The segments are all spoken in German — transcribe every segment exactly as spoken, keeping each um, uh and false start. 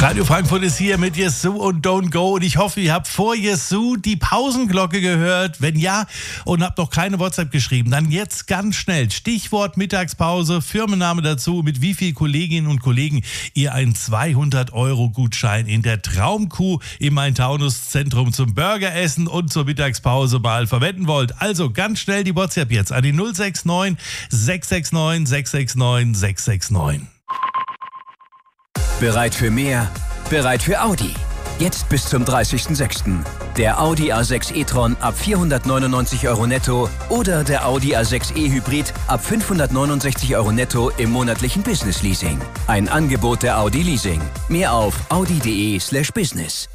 Radio Frankfurt ist hier mit Yesu und Don't Go und ich hoffe, ihr habt vor Yesu die Pausenglocke gehört. Wenn ja und habt noch keine WhatsApp geschrieben, dann jetzt ganz schnell Stichwort Mittagspause, Firmenname dazu, mit wie vielen Kolleginnen und Kollegen ihr einen zweihundert Euro Gutschein in der Traumkuh im Main-Taunus-Zentrum zum Burgeressen und zur Mittagspause mal verwenden wollt. Also ganz schnell die WhatsApp jetzt an die null sechs neun sechs sechs neun sechs sechs neun sechs sechs neun. Bereit für mehr? Bereit für Audi. Jetzt bis zum dreißigsten sechsten Der Audi A sechs e-tron ab vierhundertneunundneunzig Euro netto oder der Audi A sechs e-Hybrid ab fünfhundertneunundsechzig Euro netto im monatlichen Business-Leasing. Ein Angebot der Audi Leasing. Mehr auf audi.de slash business.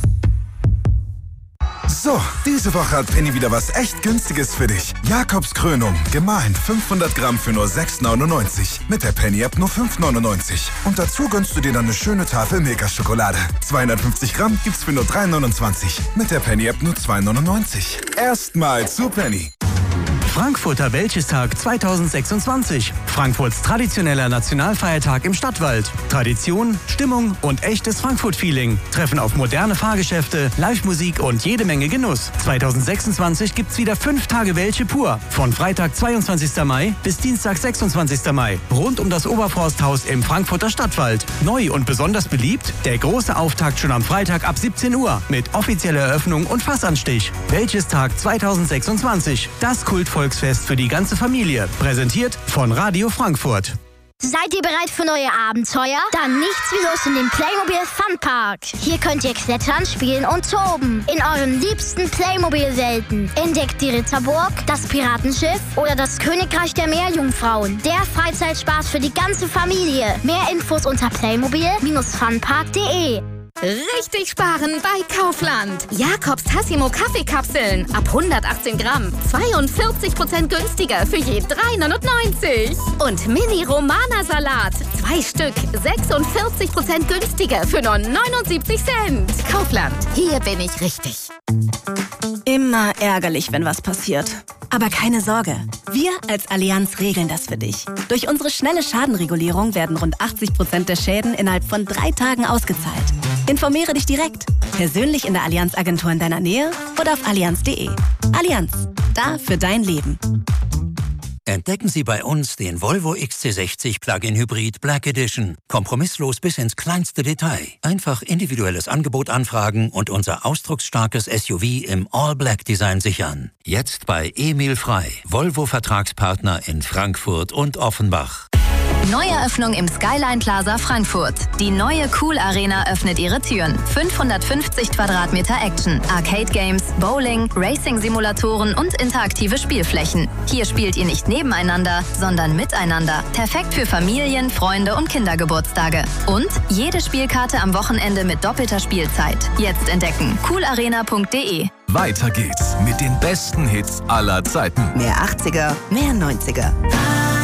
So, diese Woche hat Penny wieder was echt Günstiges für dich. Jakobs Krönung, gemahlen fünfhundert Gramm für nur sechs neunundneunzig. Mit der Penny-App nur fünf neunundneunzig. Und dazu gönnst du dir dann eine schöne Tafel Milka-Schokolade. zweihundertfünfzig Gramm gibt's für nur drei neunundzwanzig. Mit der Penny-App nur zwei neunundneunzig. Erstmal zu Penny. Frankfurter Wäldchestag zweitausendsechsundzwanzig. Frankfurts traditioneller Nationalfeiertag im Stadtwald. Tradition, Stimmung und echtes Frankfurt-Feeling treffen auf moderne Fahrgeschäfte, Live-Musik und jede Menge Genuss. zweitausendsechsundzwanzig gibt's wieder fünf Tage Welsche pur. Von Freitag zweiundzwanzigsten Mai bis Dienstag sechsundzwanzigsten Mai. Rund um das Oberforsthaus im Frankfurter Stadtwald. Neu und besonders beliebt, der große Auftakt schon am Freitag ab siebzehn Uhr mit offizieller Eröffnung und Fassanstich. Wäldchestag zweitausendsechsundzwanzig. Das Kultvolk Volksfest für die ganze Familie. Präsentiert von Radio Frankfurt. Seid ihr bereit für neue Abenteuer? Dann nichts wie los in den Playmobil Funpark. Hier könnt ihr klettern, spielen und toben. In euren liebsten Playmobil-Welten. Entdeckt die Ritterburg, das Piratenschiff oder das Königreich der Meerjungfrauen. Der Freizeitspaß für die ganze Familie. Mehr Infos unter playmobil funpark punkt de. Richtig sparen bei Kaufland. Jakobs Tassimo Kaffeekapseln ab hundertachtzehn Gramm. zweiundvierzig Prozent günstiger für je drei neunundneunzig. Und Mini-Romana-Salat. Zwei Stück. sechsundvierzig Prozent günstiger für nur neunundsiebzig Cent. Kaufland. Hier bin ich richtig. Immer ärgerlich, wenn was passiert. Aber keine Sorge, wir als Allianz regeln das für dich. Durch unsere schnelle Schadenregulierung werden rund achtzig Prozent der Schäden innerhalb von drei Tagen ausgezahlt. Informiere dich direkt, persönlich in der Allianz-Agentur in deiner Nähe oder auf allianz punkt de. Allianz, da für dein Leben. Entdecken Sie bei uns den Volvo X C sechzig Plug-in Hybrid Black Edition. Kompromisslos bis ins kleinste Detail. Einfach individuelles Angebot anfragen und unser ausdrucksstarkes S U V im All-Black-Design sichern. Jetzt bei Emil Frei, Volvo-Vertragspartner in Frankfurt und Offenbach. Neueröffnung im Skyline Plaza Frankfurt. Die neue Cool Arena öffnet ihre Türen. fünfhundertfünfzig Quadratmeter Action, Arcade Games, Bowling, Racing-Simulatoren und interaktive Spielflächen. Hier spielt ihr nicht nebeneinander, sondern miteinander. Perfekt für Familien, Freunde und Kindergeburtstage. Und jede Spielkarte am Wochenende mit doppelter Spielzeit. Jetzt entdecken. cool arena punkt de. Weiter geht's mit den besten Hits aller Zeiten. Mehr achtziger, mehr neunziger.